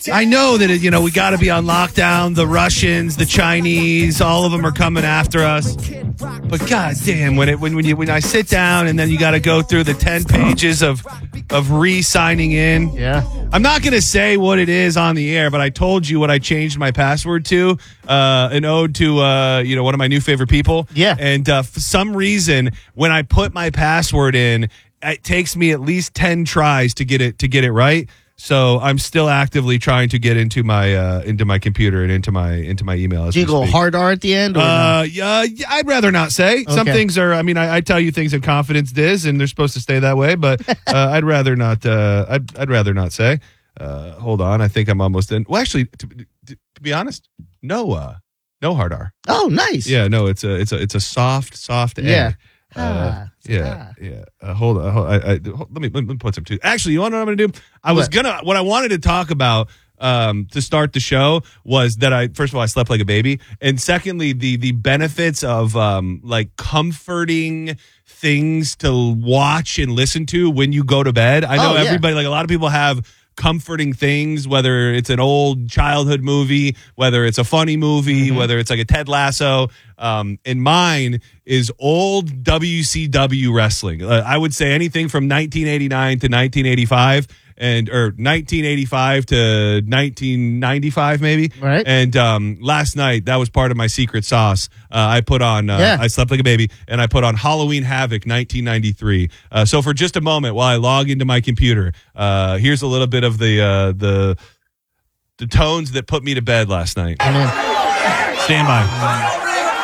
I know that, we got to be on lockdown. The Russians, the Chinese, all of them are coming after us. But God damn, when I sit down and then you got to go through the 10 pages of re-signing in. Yeah. I'm not going to say what it is on the air, but I told you what I changed my password to, an ode to, one of my new favorite people. Yeah. And for some reason, when I put my password in, it takes me at least 10 tries to get it right. So I'm still actively trying to get into my computer and into my email. Do you go hard R at the end? Or yeah, I'd rather not say. Okay. Some things are. I mean, I tell you things in confidence, Diz, and they're supposed to stay that way. But I'd rather not. I'd rather not say. Hold on, I think I'm almost in. Well, actually, to be honest, no hard R. Oh, nice. Yeah, no, it's a soft A. Yeah. Yeah. Hold on. Let me put some two. Actually, you want to know what I'm going to do? What I wanted to talk about to start the show was that first of all, I slept like a baby. And secondly, the benefits of comforting things to watch and listen to when you go to bed. I know everybody, a lot of people have comforting things, whether it's an old childhood movie, whether it's a funny movie, whether it's like a Ted Lasso. And mine is old WCW wrestling. I would say anything from 1989 to 1985 or 1985 to 1995 maybe. Right. And last night, that was part of my secret sauce. I put on, I slept like a baby, and I put on Halloween Havoc 1993. So for just a moment, while I log into my computer, here's a little bit of the tones that put me to bed last night. Stand by.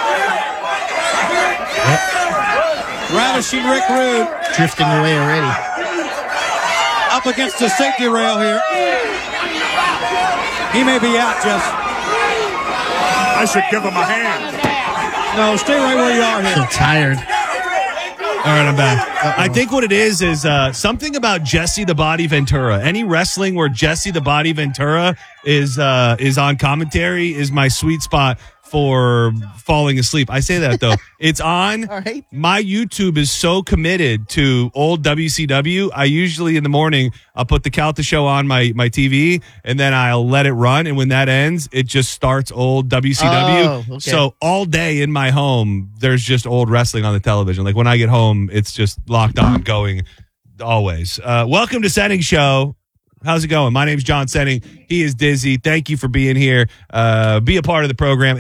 Ravishing Rick Rude. Drifting away already. Up against the safety rail here. He may be out, Jess. I should give him a hand. No, stay right where you are here. So tired. All right, I'm back. I think what it is something about Jesse the Body Ventura. Any wrestling where Jesse the Body Ventura is on commentary is my sweet spot for falling asleep. I say that though. It's on. All right. My YouTube is so committed to old WCW. I usually in the morning, I'll put the Calta show on my TV and then I'll let it run. And when that ends, it just starts old WCW. Oh, okay. So all day in my home, there's just old wrestling on the television. Like when I get home, it's just locked on going always. Welcome to Setting Show. How's it going? My name's John Setting. He is Dizzy. Thank you for being here. Be a part of the program,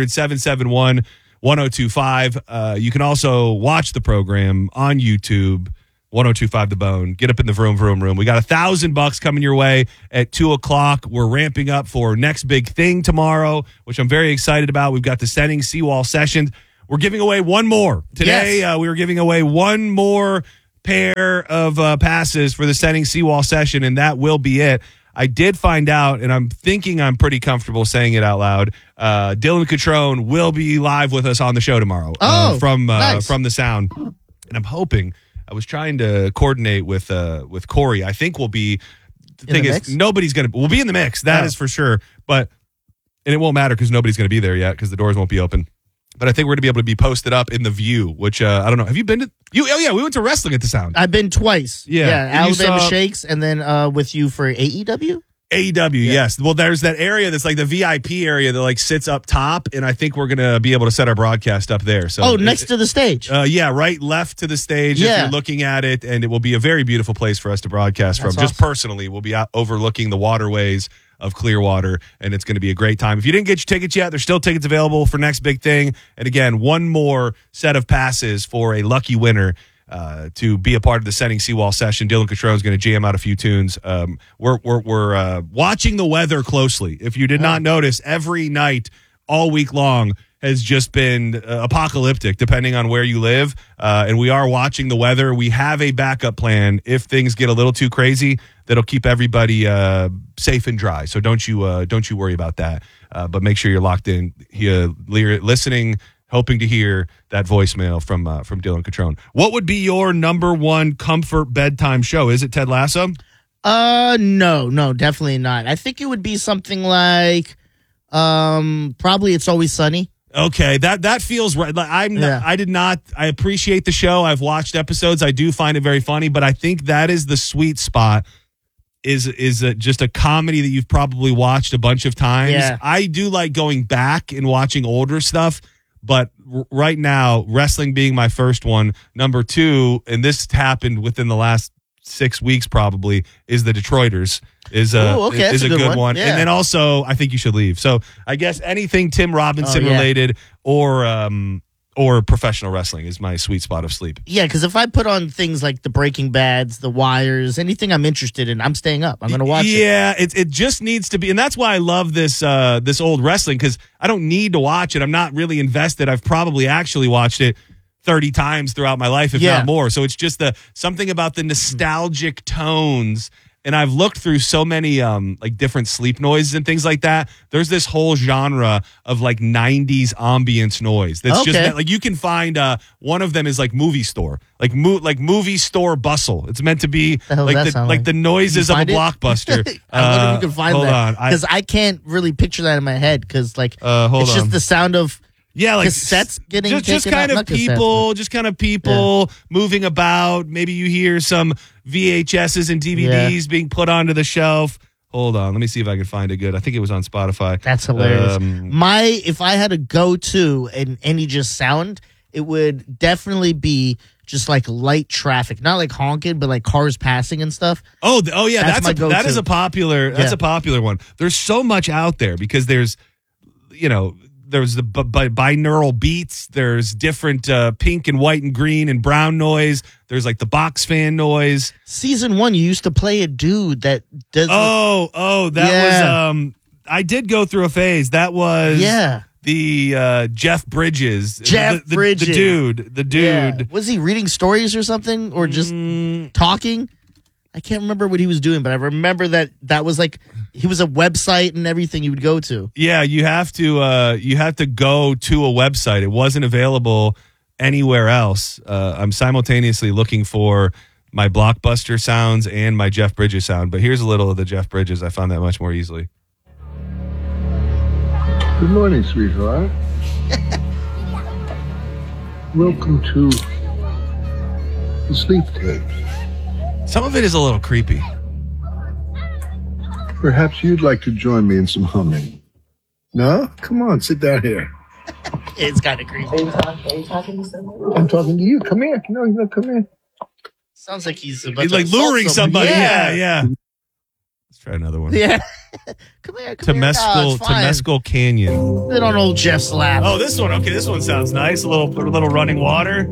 800-771-1025. You can also watch the program on YouTube, 1025 The Bone. Get up in the vroom room. We got $1,000 coming your way at 2:00. We're ramping up for next big thing tomorrow, which I'm very excited about. We've got the Setting Seawall sessions. We're giving away one more. Today, we were giving away one more pair of passes for the Setting Seawall session, and that will be it. I did find out, and I'm thinking I'm pretty comfortable saying it out loud. Dylan Catrone will be live with us on the show tomorrow from the Sound, and I'm hoping. I was trying to coordinate with Corey. I think we'll be. The thing is, we'll be in the mix. That is for sure. And it won't matter because nobody's going to be there yet because the doors won't be open. But I think we're going to be able to be posted up in the View, which I don't know. Have you been to? Oh yeah, we went to wrestling at the Sound. I've been twice. Yeah, Alabama Shakes, and then with you for AEW. AEW, yes. Well, there's that area that's like the VIP area that like sits up top, and I think we're going to be able to set our broadcast up there. So next to the stage. Right left to the stage if you're looking at it, and it will be a very beautiful place for us to broadcast from. Just personally, we'll be out overlooking the waterways of Clearwater, and it's going to be a great time. If you didn't get your tickets yet, there's still tickets available for next big thing. And again, one more set of passes for a lucky winner to be a part of the Setting Seawall session. Dylan Catrone is going to jam out a few tunes. We're watching the weather closely. If you did not notice, every night all week long has just been apocalyptic, depending on where you live. And we are watching the weather. We have a backup plan if things get a little too crazy that'll keep everybody safe and dry. So don't you worry about that. But make sure you're locked in here, listening, hoping to hear that voicemail from Dylan Catrone. What would be your number one comfort bedtime show? Is it Ted Lasso? No, definitely not. I think it would be something like probably It's Always Sunny. Okay, that feels right. I appreciate the show. I've watched episodes. I do find it very funny, but I think that is the sweet spot. is just a comedy that you've probably watched a bunch of times. Yeah. I do like going back and watching older stuff, but right now, wrestling being my first one, number 2, and this happened within the last 6 weeks probably, is the Detroiters. Is a good one. Yeah. And then also, I think you should leave. So I guess anything Tim Robinson related or professional wrestling is my sweet spot of sleep. Yeah, because if I put on things like the Breaking Bads, the Wires, anything I'm interested in, I'm staying up. I'm going to watch it. Yeah, it just needs to be. And that's why I love this old wrestling, because I don't need to watch it. I'm not really invested. I've probably actually watched it 30 times throughout my life, if not more. So it's just something about the nostalgic tones. And I've looked through so many like different sleep noises and things like that. There's this whole genre of like 90s ambience noise. That's just like you can find one of them is like movie store, like movie store bustle. It's meant to be like the noises of a blockbuster. I wonder if you can find that, because I can't really picture that in my head, because like it's just the sound of cassettes getting just kind of people moving about. Maybe you hear some VHSs and DVDs being put onto the shelf. Hold on, let me see if I can find it good. I think it was on Spotify. That's hilarious. If I had to go to any just sound, it would definitely be just like light traffic, not like honking, but like cars passing and stuff. Oh yeah, that is a popular one. There's so much out there, because there's the binaural beats. There's different pink and white and green and brown noise. There's like the box fan noise. Season 1, you used to play a dude that does. That was. I did go through a phase. That was the Jeff Bridges. The dude. Yeah. Was he reading stories or something, or just talking? I can't remember what he was doing, but I remember that was like, he was a website and everything you would go to. Yeah, you have to go to a website. It wasn't available anywhere else. I'm simultaneously looking for my Blockbuster sounds and my Jeff Bridges sound, but here's a little of the Jeff Bridges. I found that much more easily. Good morning, sweetheart. Welcome to the sleep tapes. Some of it is a little creepy. Perhaps you'd like to join me in some humming. No? Come on, sit down here. It's kind of creepy. Are you talking to someone? I'm talking to you. Come here. No, come here. Sounds like he's like luring somebody. Yeah. Let's try another one. Yeah. Come here. Temescal Canyon. Sit on old Jeff's lap. Oh, this one. Okay, this one sounds nice. A little running water.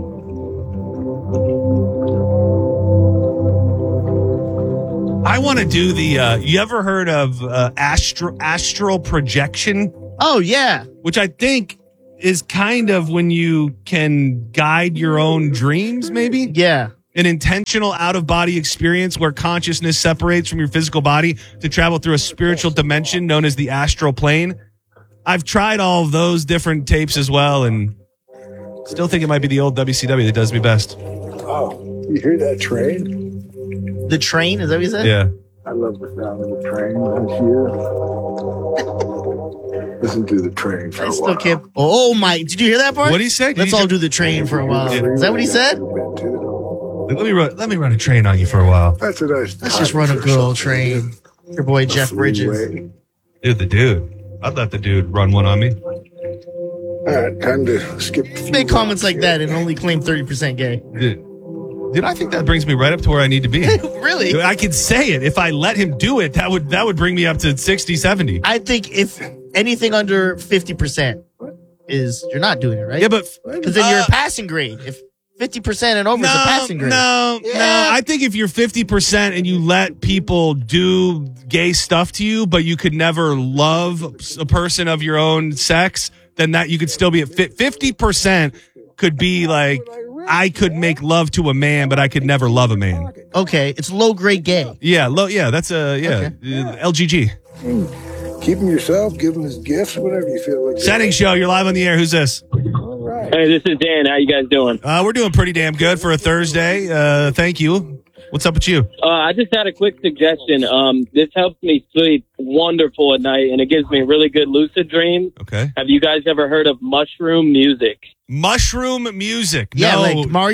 I want to do the. You ever heard of astral projection? Oh yeah, which I think is kind of when you can guide your own dreams. Maybe an intentional out of body experience where consciousness separates from your physical body to travel through a spiritual dimension known as the astral plane. I've tried all of those different tapes as well, and still think it might be the old WCW that does me best. Oh, you hear that train? The train? Is that what you said? Yeah. I love the sound of the train right here. Listen to the train for a while. Still can't. Oh my! Did you hear that part? What did he say? Let's all do the train for a while. Is that what he said? Let me run a train on you for a while. That's a nice. Let's just run a good old train. Your boy Jeff Bridges. Dude. I'd let the dude run one on me. All right, time to skip. Make comments like that and only claim 30% gay. Dude, I think that brings me right up to where I need to be. Really? I could say it. If I let him do it, that would bring me up to 60, 70. I think if anything under 50% is, you're not doing it, right? Yeah, but because then you're a passing grade. If 50% and over is a passing grade. No. I think if you're 50% and you let people do gay stuff to you, but you could never love a person of your own sex, then that you could still be at 50%. Could be like, I could make love to a man, but I could never love a man. Okay, it's low grade gay. Yeah, that's LGG. Keep him yourself, give him his gifts, whatever you feel like. Setting show, you're live on the air. Who's this? All right. Hey, this is Dan. How you guys doing? We're doing pretty damn good for a Thursday. Thank you. What's up with you? I just had a quick suggestion. This helps me sleep wonderful at night, and it gives me really good lucid dreams. Okay. Have you guys ever heard of mushroom music? Mushroom music? Yeah, no. like Mario?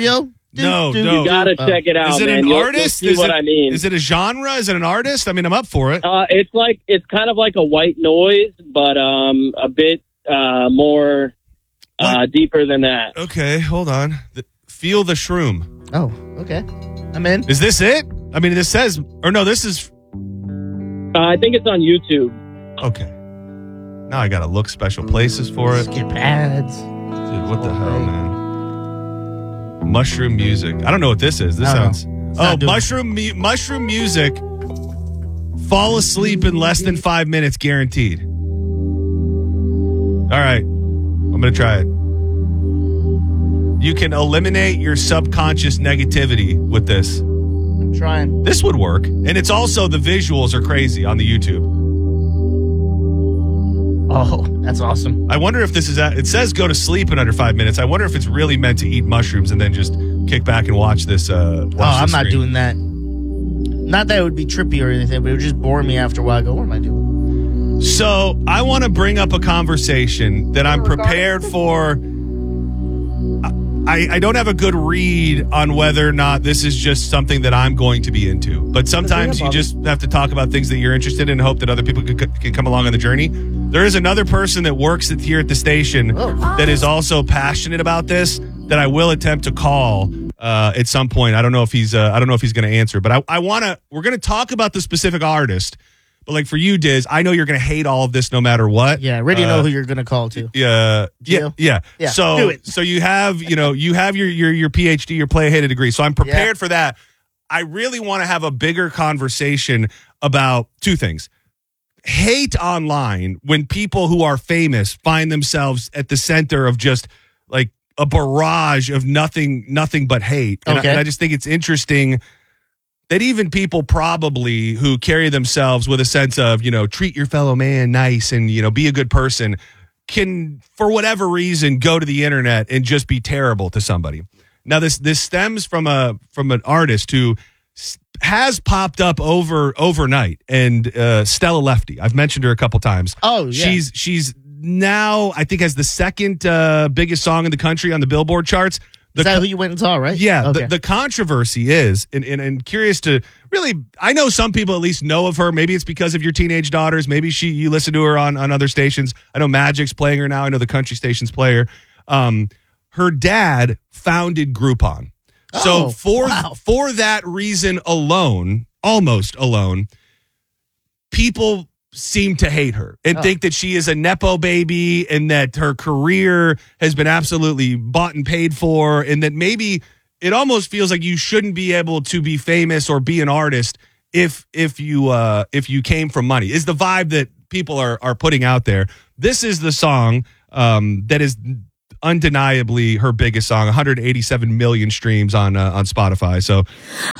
No. You gotta check it out. Is it man. an artist? You'll see what I mean. Is it a genre? Is it an artist? I mean, I'm up for it. It's kind of like a white noise, but a bit more deeper than that. Okay, hold on. Feel the Shroom. Oh, okay. I'm in. Is this it? I mean, this says, or no, this is. I think it's on YouTube. Okay. Now I gotta look special places for it. Skip ads. Dude, what the hell, man? Mushroom music. I don't know what this is. This sounds. Oh, mushroom music. Fall asleep in less than 5 minutes, guaranteed. All right, I'm gonna try it. You can eliminate your subconscious negativity with this. I'm trying. This would work, and it's also the visuals are crazy on the YouTube. Oh, that's awesome. I wonder if this is it says go to sleep in under 5 minutes. I wonder if it's really meant to eat mushrooms and then just kick back and watch this. I'm not doing that. Not that it would be trippy or anything, but it would just bore me after a while. I go, what am I doing? So I want to bring up a conversation that I'm prepared for. I don't have a good read on whether or not this is just something that I'm going to be into. But sometimes you just have to talk about things that you're interested in and hope that other people can come along on the journey. There is another person that works here at the station that is also passionate about this that I will attempt to call at some point. I don't know if he's going to answer, but we're going to talk about the specific artist. But like for you, Diz, I know you're going to hate all of this no matter what. Yeah, I already know who you're going to call to. Yeah. So, do it. So you have your PhD, your play-hated degree. So I'm prepared for that. I really want to have a bigger conversation about two things. Hate online when people who are famous find themselves at the center of just like a barrage of nothing but hate. And I just think it's interesting that even people probably who carry themselves with a sense of, treat your fellow man nice and, be a good person can, for whatever reason, go to the internet and just be terrible to somebody. Now, this stems from an artist who has popped up overnight, and Stella Lefty. I've mentioned her a couple times. Oh, yeah. She's now, I think, has the second biggest song in the country on the Billboard charts. Is that who you went and saw, right? Yeah. Okay. The controversy is, and curious to really, I know some people at least know of her. Maybe it's because of your teenage daughters. Maybe you listen to her on other stations. I know Magic's playing her now. I know the country station's playing her. Her dad founded Groupon. So for that reason alone, almost alone, people seem to hate her and think that she is a Nepo baby and that her career has been absolutely bought and paid for, and that maybe it almost feels like you shouldn't be able to be famous or be an artist if you came from money, is the vibe that people are putting out there. This is the song that is undeniably her biggest song, 187 million streams on Spotify. So